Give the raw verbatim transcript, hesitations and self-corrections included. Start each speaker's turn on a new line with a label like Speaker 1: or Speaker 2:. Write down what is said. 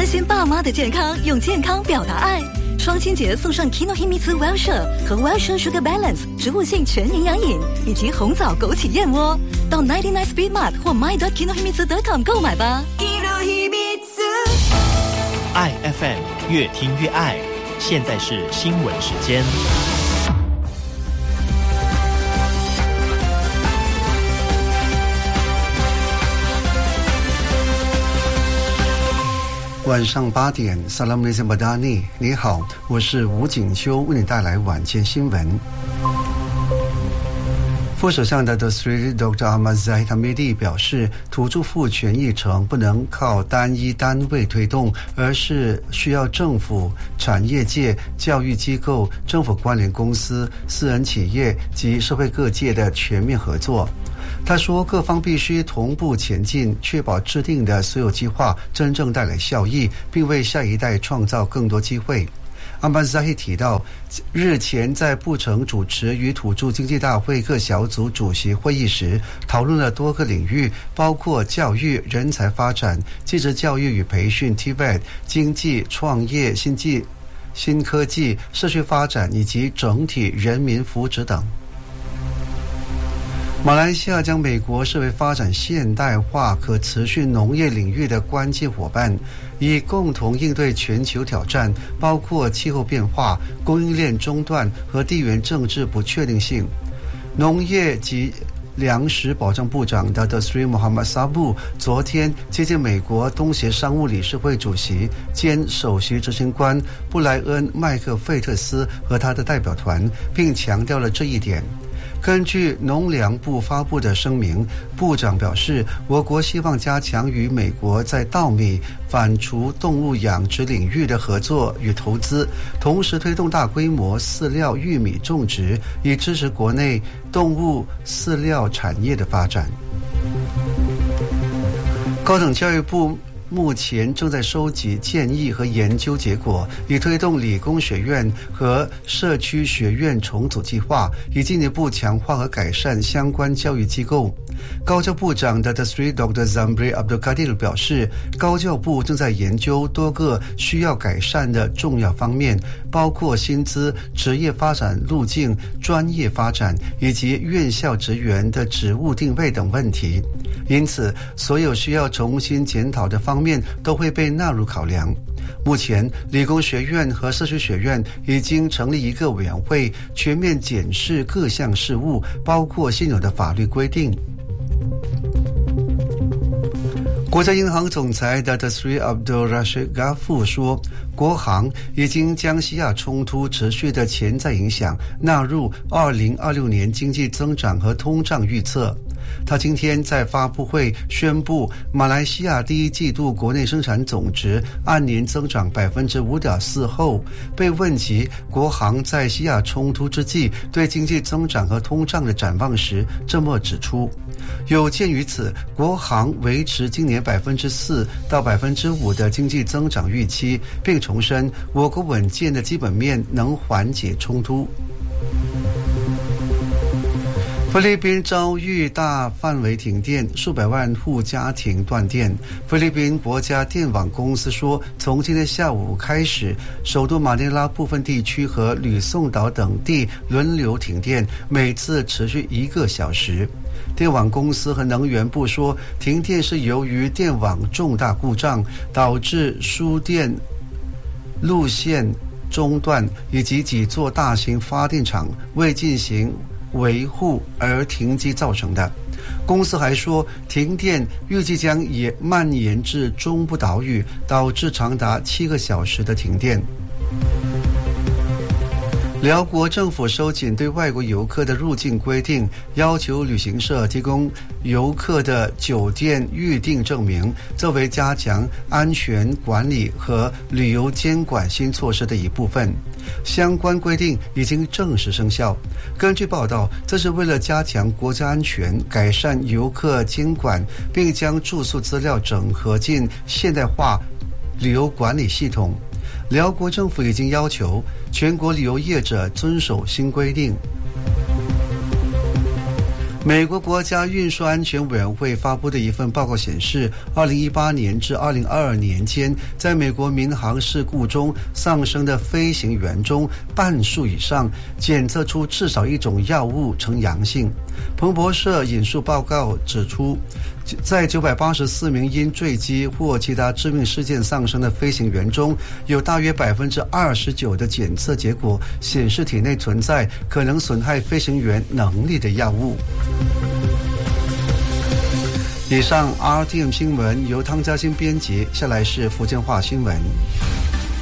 Speaker 1: 关心爸妈的健康，用健康表达爱。双亲节送上 Kinohimitsu Wellshire 和 Wellshire Sugar Balance 植物性全营养饮，以及红枣枸杞燕窝。到 九十九 Speed Mart 或 my dot kinohimitsu dot com 购买吧。
Speaker 2: 爱 F M 越听越爱，现在是新闻时间。
Speaker 3: 晚上八点 Assalamualaikum Badani， 你好，我是吴景秋，为你带来晚间新闻。副首相的 Dr. Ahmad Zahid Hamidi 表示，土著户权议程不能靠单一单位推动，而是需要政府、产业界、教育机构、政府关联公司、私人企业及社会各界的全面合作。他说，各方必须同步前进，确保制定的所有计划真正带来效益，并为下一代创造更多机会。阿曼扎希提到，日前在布城主持与土著经济大会各小组主席会议时，讨论了多个领域，包括教育、人才发展、技职教育与培训 T V E T、经济、创业、新技、新科技、社区发展以及整体人民福祉等。马来西亚将美国视为发展现代化可持续农业领域的关键伙伴，以共同应对全球挑战，包括气候变化、供应链中断和地缘政治不确定性。农业及粮食保障部长 Datuk Seri Muhammad Sabu 昨天接见美国东协商务理事会主席兼首席执行官布莱恩·麦克费特斯和他的代表团，并强调了这一点。根据农粮部发布的声明，部长表示，我国希望加强与美国在稻米、反刍动物养殖领域的合作与投资，同时推动大规模饲料玉米种植，以支持国内动物饲料产业的发展。高等教育部目前正在收集建议和研究结果，以推动理工学院和社区学院重组计划，以进一步强化和改善相关教育机构。高教部长 Datuk Seri Doktor Zambry Abdul Kadir 表示，高教部正在研究多个需要改善的重要方面，包括薪资、职业发展路径、专业发展以及院校职员的职务定位等问题。因此，所有需要重新检讨的方面都会被纳入考量。目前，理工学院和社区学院已经成立一个委员会，全面检视各项事务，包括现有的法律规定。国家银行总裁 Datuk Seri Abdul Rashid Ghafur 说，国行已经将西亚冲突持续的潜在影响纳入二零二六年经济增长和通胀预测。他今天在发布会宣布，马来西亚第一季度国内生产总值按年增长 百分之五点四 后，被问及国行在西亚冲突之际对经济增长和通胀的展望时，这么指出。有鉴于此，国行维持今年 百分之四 到 百分之五 的经济增长预期，并重申我国稳健的基本面能缓解冲突。菲律宾遭遇大范围停电，数百万户家庭断电。菲律宾国家电网公司说，从今天下午开始，首都马尼拉部分地区和吕宋岛等地轮流停电，每次持续一个小时。电网公司和能源部说，停电是由于电网重大故障，导致输电路线中断，以及几座大型发电厂未进行维护而停机造成的。公司还说，停电预计将也蔓延至中部岛屿，导致长达七个小时的停电。辽国政府收紧对外国游客的入境规定，要求旅行社提供游客的酒店预订证明，作为加强安全管理和旅游监管新措施的一部分。相关规定已经正式生效。根据报道，这是为了加强国家安全，改善游客监管，并将住宿资料整合进现代化旅游管理系统。辽国政府已经要求全国旅游业者遵守新规定。 美国国家运输安全委员会发布的一份报告显示，二零一八年至二零二二年间，在美国民航事故中丧生的飞行员中，半数以上检测出至少一种药物呈阳性。彭博社引述报告指出，在九百八十四名因坠机或其他致命事件丧生的飞行员中，有大约百分之二十九的检测结果显示体内存在可能损害飞行员能力的药物。以上 R T M 新闻由汤家欣编辑，下来是福建话新闻。